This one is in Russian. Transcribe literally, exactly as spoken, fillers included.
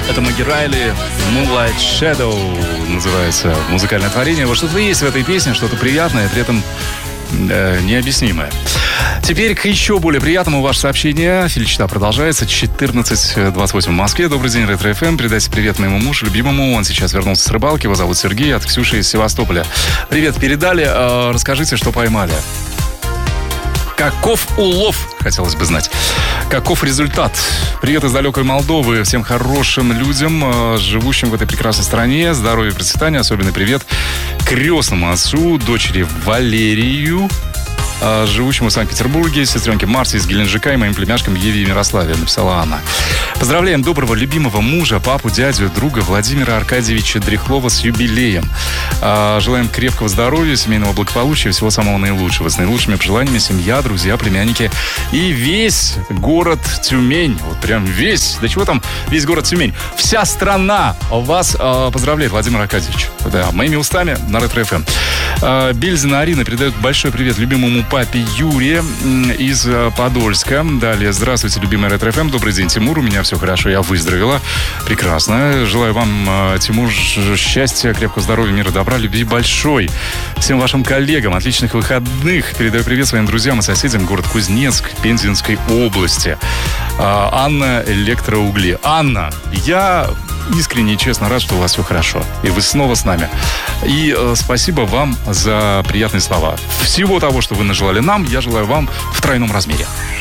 Это Маги Райли, Moonlight Shadow называется музыкальное творение. Вот что-то есть в этой песне, что-то приятное, при этом э, необъяснимое. Теперь к еще более приятному ваше сообщение. Фельдчета продолжается. четырнадцать двадцать восемь в Москве. Добрый день, Ретро эф эм. Передайте привет моему мужу, любимому. Он сейчас вернулся с рыбалки. Его зовут Сергей, от Ксюши из Севастополя. Привет, передали. Э, расскажите, что поймали. Каков улов, хотелось бы знать. Каков результат? Привет из далекой Молдовы всем хорошим людям, живущим в этой прекрасной стране. Здоровья и процветания. Особенный привет крестному отцу, дочери Валерию, живущему в Санкт-Петербурге, сестренке Марсе из Геленджика и моим племяшкам Еве и Мирославе, написала Анна. Поздравляем доброго, любимого мужа, папу, дядю, друга Владимира Аркадьевича Дряхлова с юбилеем. Желаем крепкого здоровья, семейного благополучия, всего самого наилучшего. С наилучшими пожеланиями семья, друзья, племянники и весь город Тюмень. Вот прям весь. Да чего там весь город Тюмень? Вся страна вас поздравляет, Владимир Аркадьевич. Да, моими устами на Ретро эф эм. Бельзина Арина передает большой привет любимому папе Юре из Подольска. Далее, здравствуйте, любимый Ретро эф эм. Добрый день, Тимур. У меня все хорошо, я выздоровела. Прекрасно. Желаю вам, Тимур, счастья, крепкого здоровья, мира, добра, любви большой. Всем вашим коллегам отличных выходных. Передаю привет своим друзьям и соседям. Город Кузнецк, Пензенской области. Анна, электроугли. Анна, я искренне и честно рад, что у вас все хорошо. И вы снова с нами. И э, спасибо вам за приятные слова. Всего того, что вы нажелали нам, я желаю вам в тройном размере.